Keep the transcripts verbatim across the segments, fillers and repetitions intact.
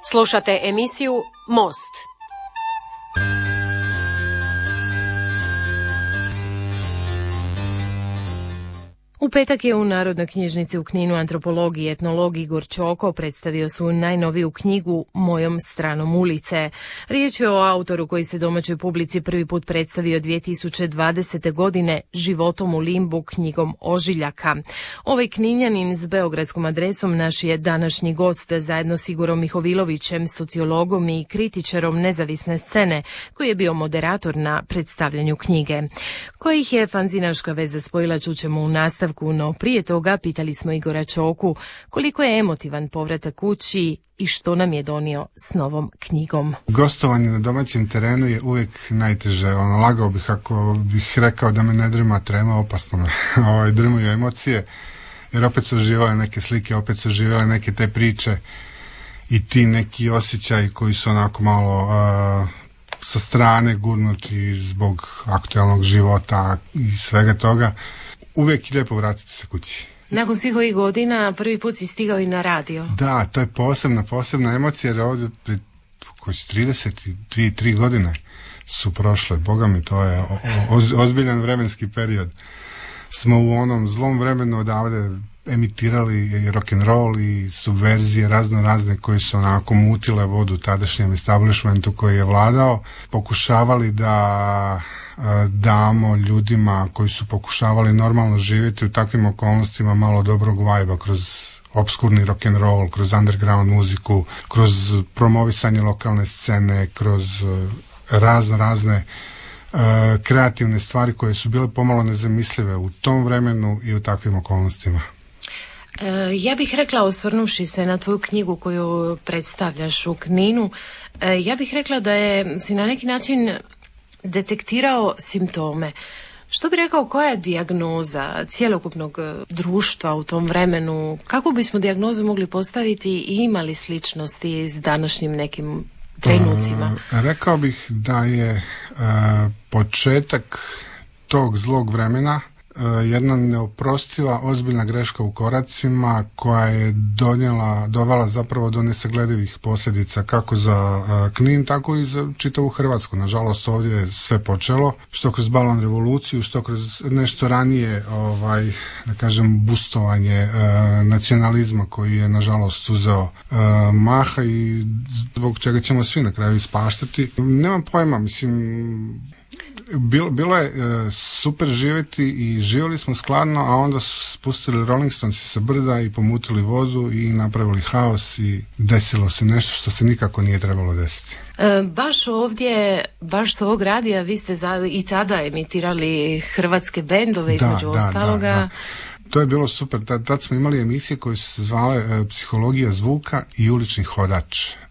Slušate emisiju Most. U petak je u Narodnoj knjižnici u Kninu antropolog i etnolog Igor Čoko predstavio svoju najnoviju knjigu Mojom stranom ulice. Riječ je o autoru koji se domaćoj publici prvi put predstavio dvije tisuće dvadesete. godine Životom u limbu, knjigom Ožiljaka. Ovaj Kninjanin s beogradskom adresom naš je današnji gost zajedno s Igorom Mihovilovićem, sociologom i kritičarom nezavisne scene, koji je bio moderator na predstavljanju knjige. Kojih je fanzinaška veza spojila, čućemo u nastavku. No prije toga pitali smo Igora Čoku koliko je emotivan povratak kući i što nam je donio s novom knjigom. Gostovanje na domaćem terenu je uvijek najteže. Ono, lagao bih ako bih rekao da me ne drma trema, opasno me ovaj, drmaju emocije, jer opet su živjele neke slike, opet su živjele neke te priče i ti neki osjećaji koji su onako malo uh, sa strane gurnuti zbog aktualnog života i svega toga. Uvijek je lijepo vratiti se kući. Nakon svih ovih godina prvi put si stigao i na radio. Da, to je posebna, posebna emocija, jer ovdje pri trideset dvije tri godine su prošle. Boga mi, to je oz, ozbiljan vremenski period. Smo u onom zlom vremenu odavde emitirali i rock'n'roll i subverzije razno razne koje su onako mutile vodu tadašnjem establishmentu koji je vladao. Pokušavali da damo ljudima koji su pokušavali normalno živjeti u takvim okolnostima malo dobrog vajba kroz obskurni rock'n'roll, kroz underground muziku, kroz promovisanje lokalne scene, kroz razno razne uh, kreativne stvari koje su bile pomalo nezamislive u tom vremenu i u takvim okolnostima. Ja bih rekla, osvrnuši se na tvoju knjigu koju predstavljaš u Kninu, ja bih rekla da je si na neki način detektirao simptome. Što bi rekao, koja je dijagnoza cjelokupnog društva u tom vremenu? Kako bismo dijagnozu mogli postaviti i imali sličnosti s današnjim nekim trenucima? Uh, rekao bih da je uh, početak tog zlog vremena jedna neoprostiva, ozbiljna greška u koracima koja je donijela, dovela zapravo do nesagledivih posljedica kako za Knin, tako i za čitavu Hrvatsku. Nažalost, ovdje je sve počelo, što kroz balon revoluciju, što kroz nešto ranije, ovaj, da kažem, bustovanje e, nacionalizma koji je nažalost uzeo e, maha i zbog čega ćemo svi na kraju ispaštati. Nemam pojma, mislim... Bilo, bilo je e, super živjeti i živjeli smo skladno, a onda su spustili Rolling Stonesi sa brda i pomutili vodu i napravili haos i desilo se nešto što se nikako nije trebalo desiti. E, baš ovdje, baš s ovog radija vi ste za, i tada emitirali hrvatske bendove između da, ostaloga. Da, da. To je bilo super. Tad, tad smo imali emisije koje su se zvale e, Psihologija zvuka i Ulični hodač. E,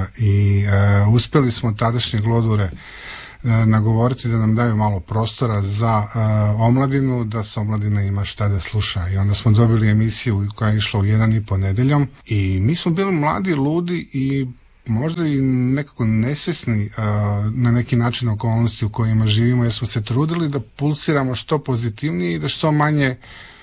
I e, uspjeli smo tadašnje glodure nagovoriti da nam daju malo prostora za uh, omladinu, da se omladina ima šta da sluša. I onda smo dobili emisiju koja je išla u jedan i po nedeljom i mi smo bili mladi, ludi i možda i nekako nesvjesni uh, na neki način okolnosti u kojima živimo, jer smo se trudili da pulsiramo što pozitivnije i da što manje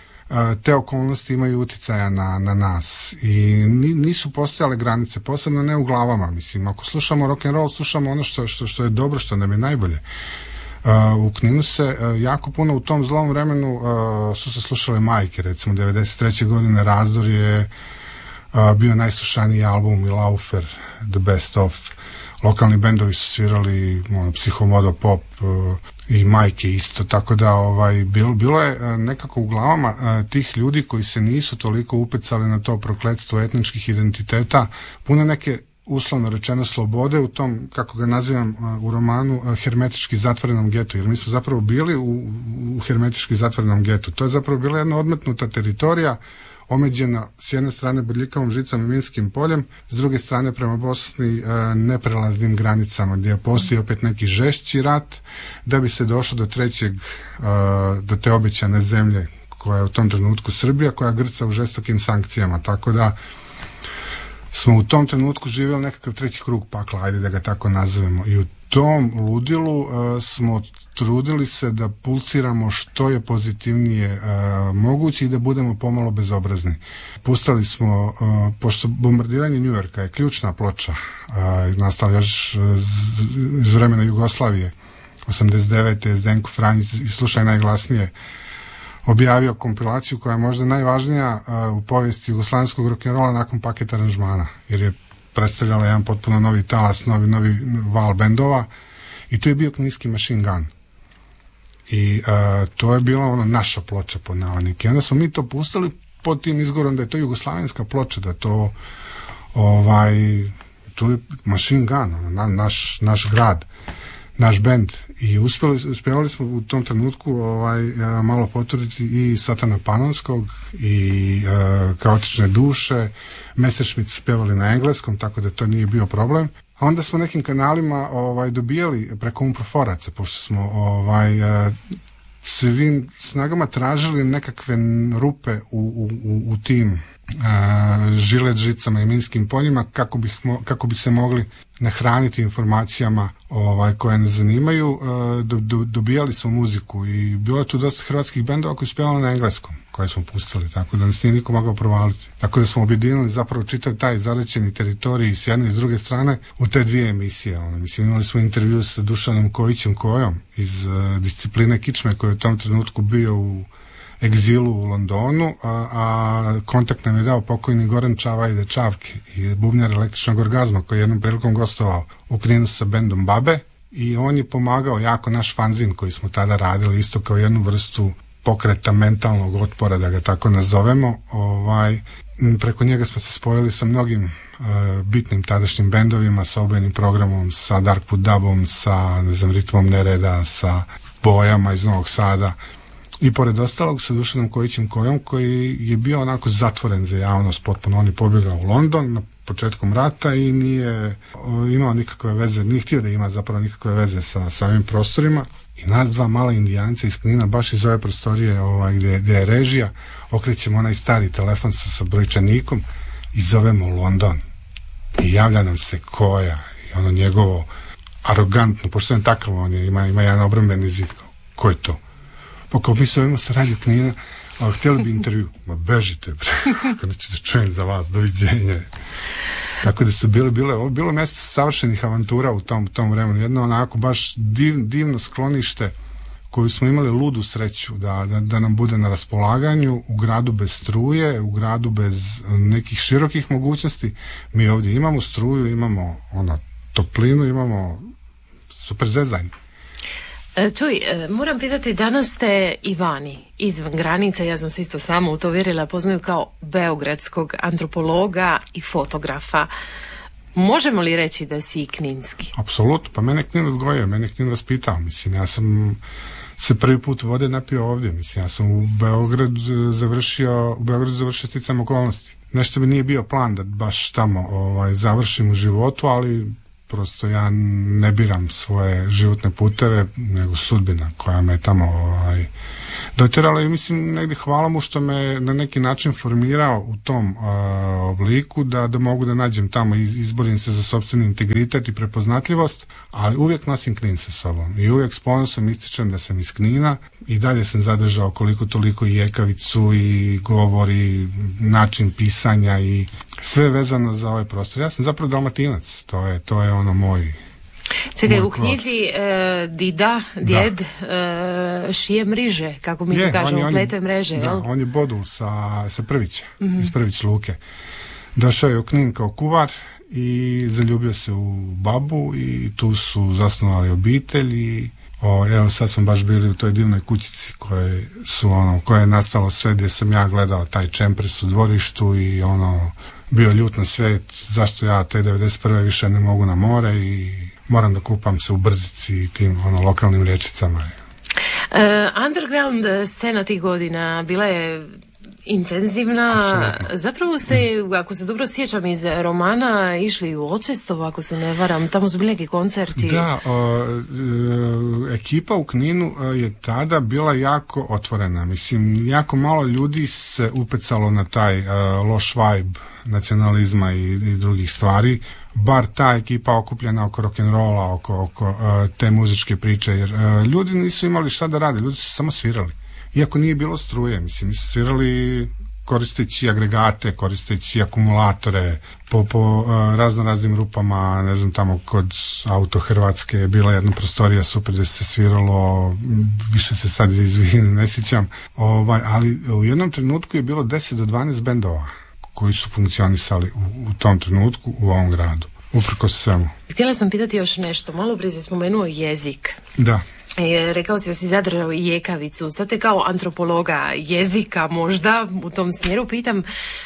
te okolnosti imaju utjecaja na, na nas i nisu postojale granice, posebno ne u glavama. Mislim, ako slušamo rock'n'roll, slušamo ono što, što, što je dobro, što nam je najbolje. Uh, u Kninu se uh, jako puno u tom zlom vremenu uh, su se slušale majke, recimo devedeset treće godine Razdor je uh, bio najslušaniji album i Laufer, The Best Of. Lokalni bendovi su svirali ono, Psihomodo Pop uh, i majke isto, tako da ovaj, bilo, bilo je uh, nekako u glavama uh, tih ljudi koji se nisu toliko upecali na to prokletstvo etničkih identiteta, puno neke uslovno rečeno slobode u tom, kako ga nazivam uh, u romanu, uh, hermetički zatvorenom getu, jer mi smo zapravo bili u, u hermetički zatvorenom getu. To je zapravo bila jedna odmetnuta teritorija, omeđena s jedne strane bodljikavom žicom i minskim poljem, s druge strane prema Bosni e, neprelaznim granicama, gdje postoji opet neki žešći rat, da bi se došlo do trećeg, e, do te obećane zemlje koja je u tom trenutku Srbija, koja grca u žestokim sankcijama, tako da smo u tom trenutku živjeli nekakav treći krug pakla, ajde da ga tako nazovemo, i u tom ludilu uh, smo trudili se da pulsiramo što je pozitivnije uh, moguće i da budemo pomalo bezobrazni. Pustali smo, uh, pošto bombardiranje Njujorka je ključna ploča, uh, nastala još iz vremena Jugoslavije, osamdeset devete Zdenko Franjić i Slušaj najglasnije objavio kompilaciju koja je možda najvažnija uh, u povijesti jugoslavenskog rock'n'rolla nakon paket aranžmana, jer je predstavljala jedan potpuno novi talas, novi, novi val bendova i tu je bio kninski Machine Gun. I uh, to je bila ono naša ploča pod navodnike. I onda smo mi to pustili pod tim izgovorom da je to jugoslavenska ploča, da to ovaj, to je Machine Gun, ono, na, naš, naš grad, naš bend. I uspjeli, uspjevali smo u tom trenutku ovaj, malo potvrditi i Satana Panonskog i uh, Kaotične duše. Messerschmitt su pjevali na engleskom, tako da to nije bio problem. A onda smo nekim kanalima ovaj, dobijali preko umproforaca, pošto smo ovaj, uh, svim snagama tražili nekakve rupe u, u, u tim Uh, žilet žicama i minskim poljima kako, bih mo, kako bi se mogli nahraniti informacijama ovaj, koje nas zanimaju. Uh, do, do, dobijali smo muziku i bilo je tu dosta hrvatskih bendova koji su pjevali na engleskom koje smo pustili, tako da nas nije niko mogao provaliti. Tako da smo objedinili zapravo čitav taj zalećeni teritorij s jedne i s druge strane u te dvije emisije. Ono. Mislim, imali smo intervju sa Dušanom Kojićem Kojom iz uh, discipline kičme koji je u tom trenutku bio u egzilu u Londonu, a, a kontakt nam je dao pokojni Goran Čavajde Čavke i bubnjar Električnog orgazma koji je jednom prilikom gostovao u Kninu sa bendom Babe i on je pomagao jako naš fanzin koji smo tada radili isto kao jednu vrstu pokreta mentalnog otpora, da ga tako nazovemo. Ovaj, preko njega smo se spojili sa mnogim uh, bitnim tadašnjim bendovima, sa obenim programom, sa Darkwood Dubom, sa ne znam, Ritmom nereda, sa Bojama iz Novog Sada. I pored ostalog sa Dušanom Kojićem Kojom koji je bio onako zatvoren za javnost potpuno. On je pobjegao u London na početkom rata i nije imao nikakve veze, nije htio da ima zapravo nikakve veze sa, sa ovim prostorima. I nas dva mala indijanca iz Knina baš iz ove prostorije ovaj, gdje, gdje je režija okrećemo onaj stari telefon sa, sa brojčanikom i zovemo London. I javlja nam se Koja i ono njegovo arogantno, pošto je takav, on je, ima, ima jedan obrambeni zid. Ko je to? Pa kao mi se ovimo sa Radio Knina, a htjeli bi intervju. Ma bežite, bre, ako neću da čujem za vas, doviđenja. Tako da su bile, bile, ovo bilo mjesto savršenih avantura u tom, tom vremenu. Jedno onako baš div, divno sklonište koju smo imali ludu sreću da, da, da nam bude na raspolaganju u gradu bez struje, u gradu bez nekih širokih mogućnosti. Mi ovdje imamo struju, imamo ono, toplinu, imamo super zezanje. Čuj, moram pitati, danas ste i vani, izvan granica, ja sam se isto sama u to vjerila, poznaju kao beogradskog antropologa i fotografa. Možemo li reći da si i kninski? Apsolutno, pa mene Knin odgojio, mene Knin vaspitao, mislim, ja sam se prvi put vode napio ovdje, mislim, ja sam u Beograd završio, u Beogradu završio sticam okolnosti. Nešto mi nije bio plan da baš tamo ovaj, završim u životu, ali prosto ja ne biram svoje životne puteve, nego sudbina koja me tamo ovaj, dotjerala i mislim negdje hvala mu što me na neki način formirao u tom uh, obliku da, da mogu da nađem tamo i izborim se za sopstveni integritet i prepoznatljivost, ali uvijek nosim Knin sa sobom i uvijek s ponosom ističem da sam iz Knina i dalje sam zadržao koliko toliko i jekavicu i govor i način pisanja i sve vezano za ovaj prostor. Ja sam zapravo Dalmatinac, to je, to je ono moj. Čekaj, u knjizi e, dida, djed, e, šije mriže, kako mi je, to kažemo, plete mreže. Da, jel? On je bodul sa, sa Prvića, mm-hmm. iz Prvić Luke. Došao je u Knin kao kuvar i zaljubio se u babu i tu su zasnovali obitelj i o, evo sad smo baš bili u toj divnoj kućici koje su ono, koje je nastalo sve gdje sam ja gledao taj čempres u dvorištu i ono bio ljut na svet zašto ja te devedeset prve više ne mogu na more i moram da kupam se u Brzici i tim ono, lokalnim riječicama. Uh, underground scena tih godina bila je intenzivna. Absolutno. Zapravo ste, ako se dobro sjećam iz romana, išli u Očestovo, ako se ne varam, tamo su bili neki koncerti. Da, o, e, ekipa u Kninu je tada bila jako otvorena. Mislim, jako malo ljudi se upecalo na taj uh, loš vibe nacionalizma i, i drugih stvari. Bar ta ekipa okupljena oko rock'n'rolla, oko, oko uh, te muzičke priče, jer uh, ljudi nisu imali šta da rade, ljudi su samo svirali. Iako nije bilo struje, mislim, mi su svirali koristeći agregate, koristeći akumulatore, po, po uh, razno raznim rupama, ne znam, tamo kod Auto Hrvatske je bila jedna prostorija super gdje se sviralo, više se sad izvinim, ne sjećam, ovaj, ali u jednom trenutku je bilo deset do dvanaest bendova koji su funkcionisali u, u tom trenutku u ovom gradu, uprkos svemu. Htjela sam pitati još nešto, malo prije si spomenuo jezik. Da. E, rekao si da si zadržao i jekavicu, sad te kao antropologa jezika možda u tom smjeru pitam,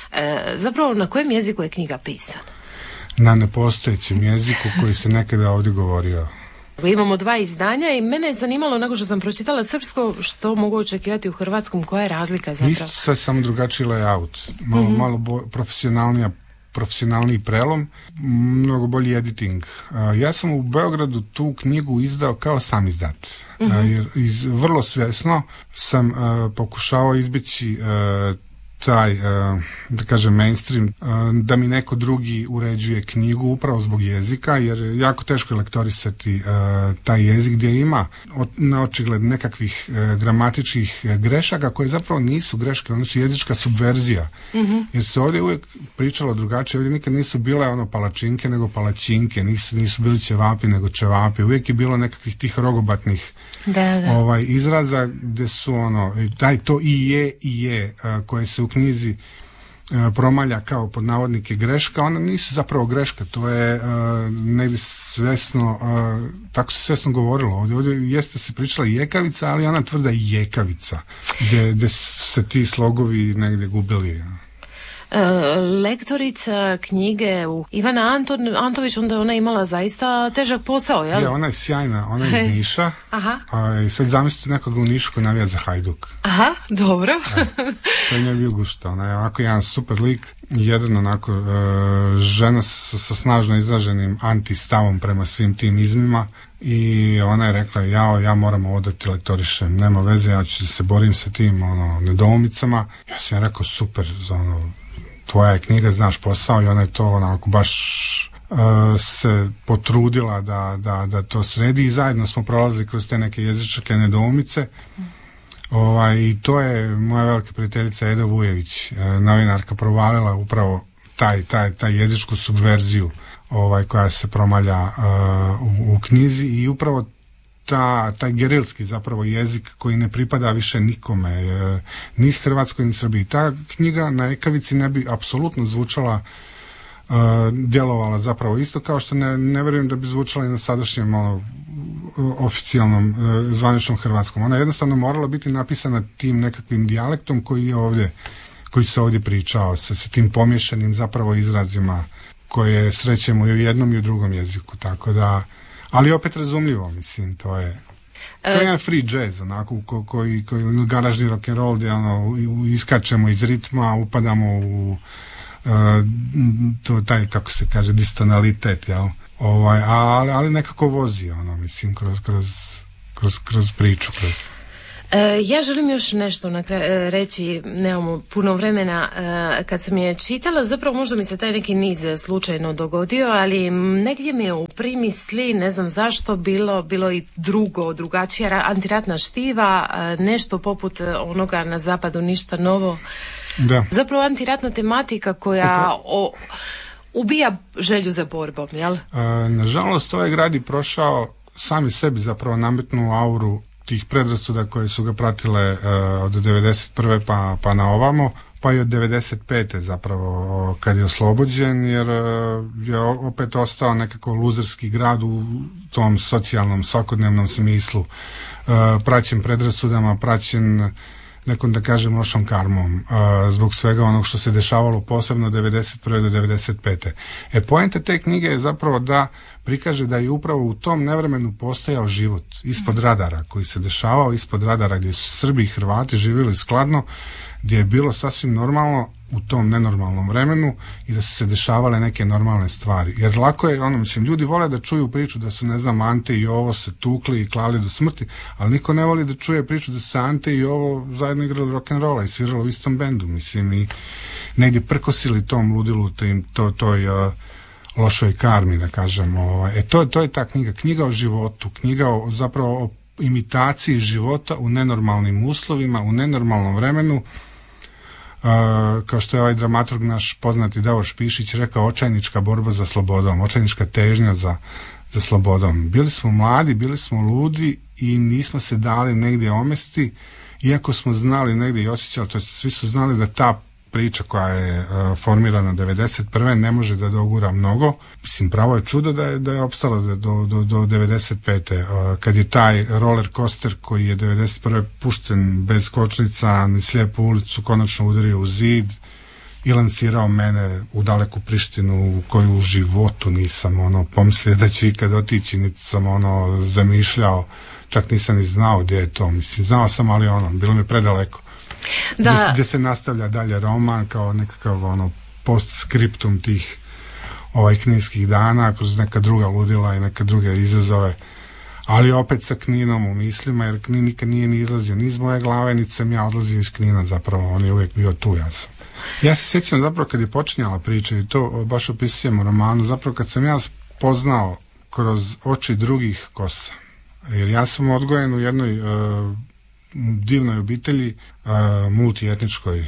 e, zapravo na kojem jeziku je knjiga pisana? Na nepostojećem jeziku koji se nekada ovdje govorio. Imamo dva izdanja i mene je zanimalo, nakon što sam pročitala srpsko, što mogu očekivati u hrvatskom, koja je razlika zapravo? Isto sad samo drugačiji layout, malo, mm-hmm. malo bo, profesionalnija profesionalniji prelom, mnogo bolji editing. Ja sam u Beogradu tu knjigu izdao kao sam izdat, mm-hmm. jer iz, vrlo svjesno sam uh, pokušavao izbjeći uh, taj, uh, da kažem, mainstream, uh, da mi neko drugi uređuje knjigu upravo zbog jezika, jer jako teško je lektorisati uh, taj jezik gdje ima od, na očigled nekakvih uh, gramatičkih grešaka koje zapravo nisu greške, one su jezička subverzija. Mm-hmm. Jer se ovdje uvijek pričalo drugačije, ovdje nikad nisu bile ono palačinke nego palačinke, nisu, nisu bili ćevapi nego ćevapi, uvijek je bilo nekakvih tih rogobatnih da, da. Ovaj, izraza gdje su ono, daj to i je i je uh, koje se u knjizi uh, promalja kao pod navodnike greška, one nisu zapravo greška, to je uh, negdje svesno, uh, tako se svesno govorilo. Ovdje, ovdje jeste se pričala jekavica, ali ona tvrda jekavica, gdje, gdje se ti slogovi negdje gubili. E, lektorica knjige u Ivana Anton, Antović, onda ona imala zaista težak posao, jel? Ja, ona je sjajna, ona je iz Niša. Aha. A sad zamislite nekoga u Nišu koji navija za Hajduk. Aha, dobro. E, to je njoj bio gušta. Ona je ovako jedan super lik, jedan onako e, žena sa, sa snažno izraženim antistavom prema svim tim izmima i ona je rekla, ja, ja moram ovo da ti lektorišem, nema veze, ja ću se borim sa tim ono, nedoumicama. Ja sam rekao, super, za ono, tvoja je knjiga, znaš posao, i ona je to onako baš uh, se potrudila da, da, da to sredi i zajedno smo prolazili kroz te neke jezičke nedoumice. Ovaj, i to je moja velika prijateljica Eda Vujević, uh, novinarka, provalila upravo taj, taj, taj jezičku subverziju ovaj, koja se promalja uh, u, u knjizi i upravo Ta, taj gerilski zapravo jezik koji ne pripada više nikome, e, ni Hrvatskoj ni Srbiji. Ta knjiga na Ekavici ne bi apsolutno zvučala, e, djelovala zapravo isto, kao što ne, ne vjerujem da bi zvučala i na sadašnjem ono, oficijalnom, e, zvaničnom hrvatskom. Ona je jednostavno morala biti napisana tim nekakvim dijalektom koji je ovdje, koji se ovdje pričao, sa, sa tim pomješanim zapravo izrazima koje srećemo i u jednom i u drugom jeziku, tako da, ali opet razumljivo, mislim, to je to je jedan free jazz, onako, ko, koji, koji garažni rock'n'roll, gdje ono, iskačemo iz ritma, upadamo u uh, to, taj, kako se kaže, distonalitet, jel? Ovaj, ali, ali nekako vozi, ono, mislim, kroz, kroz, kroz, kroz priču, kroz... E, ja želim još nešto na kraju reći, nemamo puno vremena. E, kad sam je čitala, zapravo možda mi se taj neki niz slučajno dogodio, ali negdje mi je u primisli, ne znam zašto, bilo, bilo i drugo, drugačija antiratna štiva, nešto poput onoga Na zapadu ništa novo. Da. Zapravo antiratna tematika koja o, ubija želju za borbom, jel? E, nažalost, ovaj grad je prošao sami sebi zapravo nametnu auru tih predrasuda koje su ga pratile uh, od devedeset prve pa, pa na ovamo, pa i od devedeset pete zapravo kad je oslobođen, jer uh, je opet ostao nekako luzerski grad u tom socijalnom, svakodnevnom smislu, uh, praćen predrasudama, praćen nekom, da kažem, lošom karmom, uh, zbog svega onog što se dešavalo posebno od devedeset prve do devedeset pete. E, poenta te knjige je zapravo da prikaže da je upravo u tom nevremenu postojao život ispod radara koji se dešavao ispod radara, gdje su Srbi i Hrvati živjeli skladno, gdje je bilo sasvim normalno u tom nenormalnom vremenu i da su se dešavale neke normalne stvari. Jer lako je, ono, mislim, ljudi vole da čuju priču da su, ne znam, Ante i Jovo se tukli i klali do smrti, ali niko ne voli da čuje priču da su se Ante i Jovo zajedno igrali rock'n'rolla i svirali u istom bendu, mislim, i negdje prkosili tom ludilu, tim, to, toj uh, lošoj karmi, da kažem. Ovaj. E to, to je ta knjiga, knjiga o životu, knjiga o, zapravo o imitaciji života u nenormalnim uslovima, u nenormalnom vremenu. Uh, kao što je ovaj dramaturg naš poznati Davor Špišić rekao, očajnička borba za slobodom, očajnička težnja za, za slobodom. Bili smo mladi, bili smo ludi i nismo se dali negdje omesti, iako smo znali negdje i osjećali, to jest svi su znali da ta priča koja je uh, formirana devedeset prve ne može da dogura mnogo. Mislim, pravo je čudo da je, da je opstalo do, do, do devedeset pete Uh, kad je taj roller coaster koji je devedeset prve pušten bez kočnica ni slijepu ulicu konačno udario u zid i lansirao mene u daleku Prištinu u koju u životu nisam ono pomislio da ću ikad otići, niti sam ono zamišljao, čak nisam ni znao gdje je to. Mislim, znao sam, ali ono, bilo mi predaleko. Da. Gdje, gdje se nastavlja dalje roman kao nekakav ono postskriptum tih ovaj knijskih dana kroz neka druga ludila i neke druge izazove, ali opet sa Kninom u mislima, jer Knin nikad nije ni izlazio ni iz moje glave, niti sam ja odlazio iz Knina, zapravo on je uvijek bio tu, ja sam. Ja se sjećam zapravo kad je počinjala priča i to baš opisujem u romanu, zapravo kad sam ja spoznao kroz oči drugih kosa, jer ja sam odgojen u jednoj uh, divnoj obitelji, uh, multietničkoj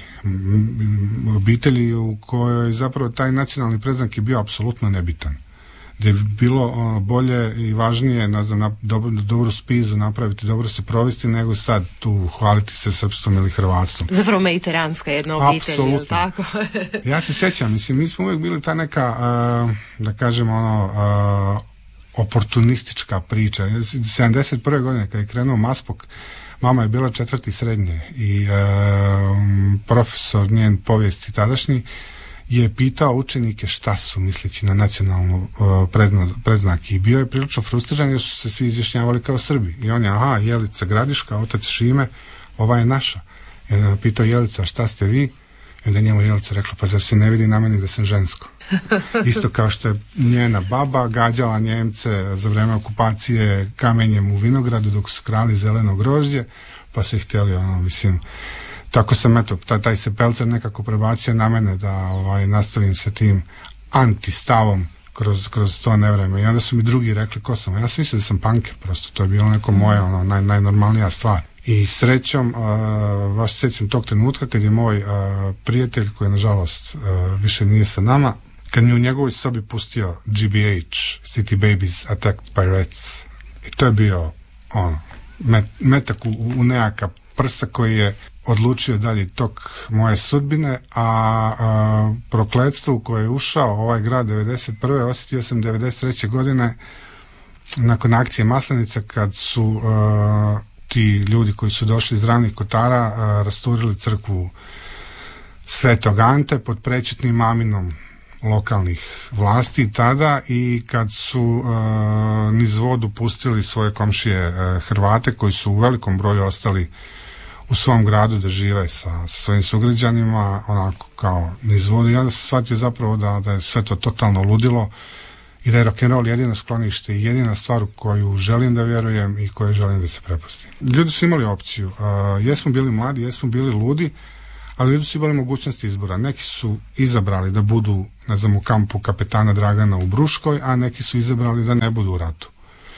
m- obitelji u kojoj zapravo taj nacionalni predznak je bio apsolutno nebitan. Gdje je bilo uh, bolje i važnije, ne znam, na, dobro, dobru spizu napraviti, dobro se provesti, nego sad tu hvaliti se srpstvom ili hrvatstvom. Zapravo mediteranska jedna obitelj, apsolutno. Je li tako? Ja se sjećam, mislim, mi smo uvijek bili ta neka, uh, da kažemo, ono, uh, oportunistička priča. sedamdeset prve godine kad je krenuo Maspok, mama je bila četvrti srednje i e, profesor njen povijesti tadašnji je pitao učenike šta su, misleći na nacionalnu e, predno, predznak, i bio je prilično frustriran jer su se svi izjašnjavali kao Srbi i on je, aha, Jelica Gradiška, otac Šime, ova je naša. I onda je pitao Jelica, šta ste vi? I onda njemu Jelica rekla, pa zar se ne vidi na meni da sam žensko? Isto kao što je njena baba gađala Njemce za vreme okupacije kamenjem u vinogradu dok su krali zeleno grožđe, pa su ih htjeli, ono, mislim, tako sam, eto, taj, taj se pelcer nekako prebacio na mene da ovaj, nastavim sa tim antistavom kroz, kroz to nevreme. I onda su mi drugi rekli ko sam. Ja sam mislio da sam punker, prosto to je bilo neko moje, ono, naj, najnormalnija stvar. I srećom, uh, baš sjećam tog trenutka kad je moj uh, prijatelj, koji nažalost uh, više nije sa nama, kad mi u njegovoj sobi pustio G B H, City Babies Attacked by Rats. I to je bio ono, met, metak u, u nejaka prsa koji je odlučio dalje tok moje sudbine, a, a prokletstvo u koje je ušao ovaj grad devedeset prve osjetio sam devedeset treće godine nakon akcije Maslenica, kad su uh, ti ljudi koji su došli iz Ravnih Kotara uh, rasturili crkvu Svetog Ante pod prečetnim maminom lokalnih vlasti tada, i kad su uh, niz vodu pustili svoje komšije uh, Hrvate koji su u velikom broju ostali u svom gradu da žive sa, sa svojim sugrađanima, onako kao niz vodu. I onda sam shvatio zapravo da, da je sve to totalno ludilo i da je rock'n'roll jedino sklonište i jedina stvar u koju želim da vjerujem i koju želim da se prepusti. Ljudi su imali opciju. Uh, jesmo bili mladi, jesmo bili ludi, ali ljudi su imali mogućnost izbora. Neki su izabrali da budu, ne znam, u kampu kapetana Dragana u Bruškoj, a neki su izabrali da ne budu u ratu.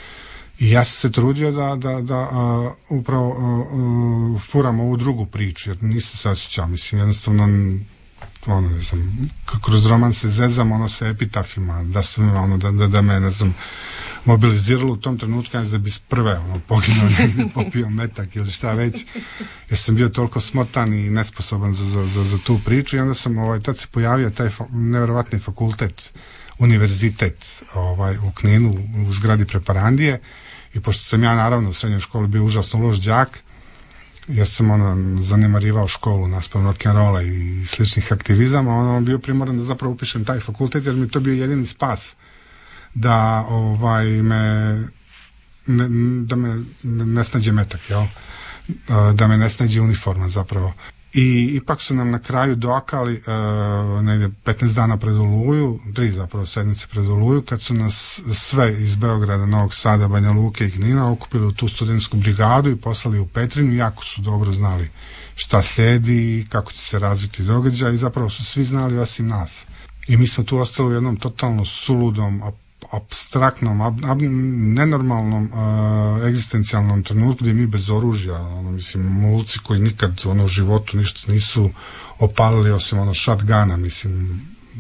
I ja sam se trudio da, da, da uh, upravo uh, uh, furam ovu drugu priču, jer nisam se osjećao, mislim, jednostavno, ono, ne znam, kroz roman se zezam, ono, sa epitafima, da su mi, ono, da, da, da me, ne znam, mobiliziralo u tom trenutku, da bi prve, ono, poginuo, negdje popio metak ili šta već, jer sam bio toliko smotan i nesposoban za, za, za, za tu priču. I onda sam, ovaj, tad se pojavio taj fa- nevjerovatni fakultet, univerzitet, ovaj, u Kninu, u zgradi Preparandije, i pošto sam ja, naravno, u srednjoj školi bio užasno loš đak, jer sam, ono, zanemarivao školu naspram rock'n'rolla i sličnih aktivizama, ono, bio primoran da zapravo upišem taj fakultet, jer mi to bio jedini spas da ovaj me ne, da me ne snađe metak, jel? Da me ne snađe uniforma zapravo. I ipak su nam na kraju dokali uh, negdje petnaest dana pred Oluju, tri zapravo sedmice pred Oluju, kad su nas sve iz Beograda, Novog Sada, Banja Luke i Knina okupili u tu studentsku brigadu i poslali u Petrinu. Jako su dobro znali šta slijedi i kako će se razviti događaj i zapravo su svi znali osim nas. I mi smo tu ostali u jednom totalno suludom, apstraktnom, ab, ab, nenormalnom uh, egzistencijalnom trenutku gdje mi bez oružja, ono, mislim, mulci koji nikad ono, u životu ništa nisu opalili osim ono shotguna, mislim,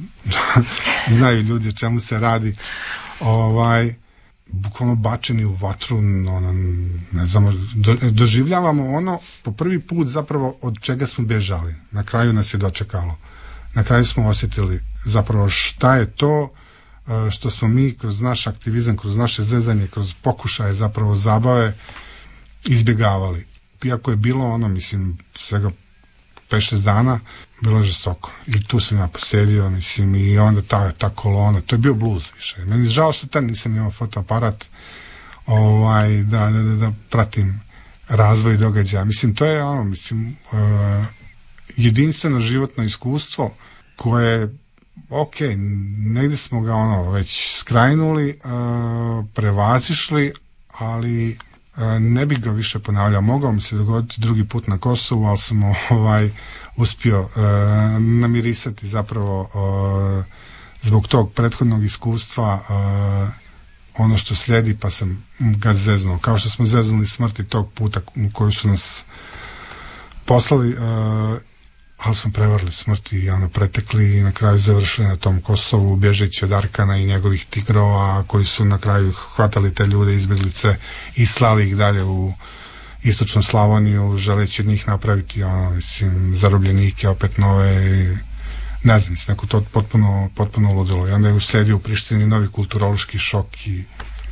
znaju ljudi o čemu se radi, ovaj, bukvalno bačeni u vatru, ono, ne znamo, do, doživljavamo ono po prvi put zapravo od čega smo bježali. Na kraju nas je dočekalo. Na kraju smo osjetili zapravo šta je to što smo mi kroz naš aktivizam, kroz naše zezanje, kroz pokušaje zapravo zabave izbjegavali. Iako je bilo ono, mislim, svega pet šest dana, bilo je žestoko. I tu sam ja posjedio, mislim, i onda ta, ta kolona, to je bio bluz više. Meni je žao što tad nisam imao fotoaparat ovaj, da, da, da, da pratim razvoj događaja. Mislim, to je ono, mislim, uh, jedinstveno životno iskustvo koje ok, negdje smo ga ono već skrajnuli, uh, prevazišli, ali uh, ne bih ga više ponavljao. Mogao mi se dogoditi drugi put na Kosovu, ali sam ovaj, uspio uh, namirisati zapravo uh, zbog tog prethodnog iskustva uh, ono što slijedi, pa sam ga zeznuo. Kao što smo zeznuli smrti tog puta u koju su nas poslali, uh, ali smo prevarili smrti i ono pretekli i na kraju završili na tom Kosovu bježeći od Arkana i njegovih tigrova koji su na kraju hvatali te ljude izbjeglice i slali ih dalje u istočnu Slavoniju želeći od njih napraviti ono, mislim, zarobljenike opet nove, ne znam, neko to potpuno, potpuno ludilo. I onda je uslijedio u Prištini novi kulturološki šok i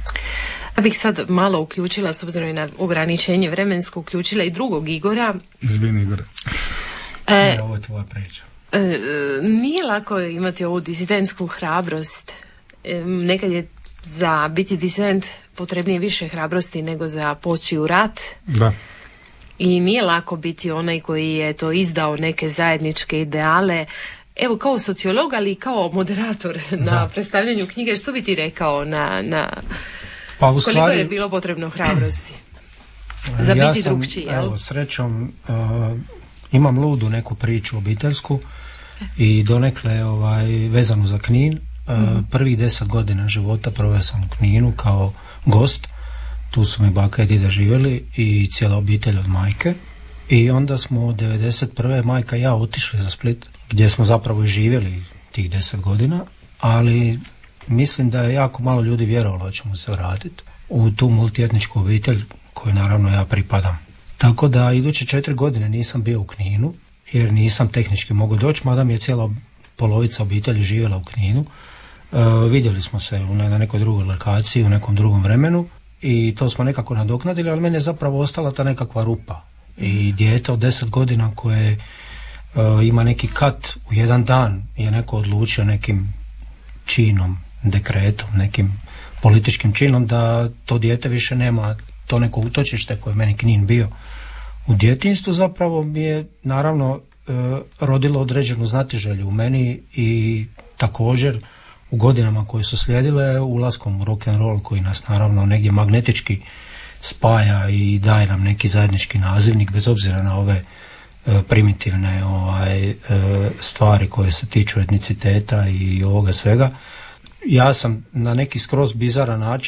ja bih sad malo uključila, s obzirom na ograničenje vremensko, uključila i drugog Igora. Izvini Igore. E, ovo je tvoja priča. E, nije lako imati ovu disidentsku hrabrost. E, nekad je za biti disident potrebnije više hrabrosti nego za poći u rat. Da. I nije lako biti onaj koji je to izdao neke zajedničke ideale. Evo, kao sociolog, ali i kao moderator na da. predstavljanju knjige, što bi ti rekao na, na pa, u koliko stvari, je bilo potrebno hrabrosti za ja biti sam, drugčiji? Jel? Evo, srećom uh, imam ludu neku priču obiteljsku i donekle ovaj, vezanu za Knin. Mm-hmm. Prvih deset godina života proveo sam u Kninu kao gost. Tu su mi baka i dida živjeli i cijela obitelj od majke. I onda smo od devedeset prve majka i ja otišli za Split, gdje smo zapravo i živjeli tih deset godina, ali mislim da je jako malo ljudi vjerovalo da ćemo se vratiti u tu multietničku obitelj koju naravno ja pripadam. Tako da iduće četiri godine nisam bio u Kninu, jer nisam tehnički mogao doći, mada mi je cijela polovica obitelji živjela u Kninu. E, vidjeli smo se na nekoj drugoj lokaciji, u nekom drugom vremenu i to smo nekako nadoknadili, ali meni je zapravo ostala ta nekakva rupa. I dijete od deset godina koje e, ima neki kat u jedan dan je neko odlučio nekim činom, dekretom, nekim političkim činom da to dijete više nema to neko utočište koje je meni Knin bio u djetinjstvu, zapravo mi je naravno e, rodilo određenu znatiželju u meni i također u godinama koje su slijedile ulaskom u rock and roll koji nas naravno negdje magnetički spaja i daje nam neki zajednički nazivnik bez obzira na ove e, primitivne ovaj, e, stvari koje se tiču etniciteta i ovoga svega. Ja sam na neki skroz bizaran način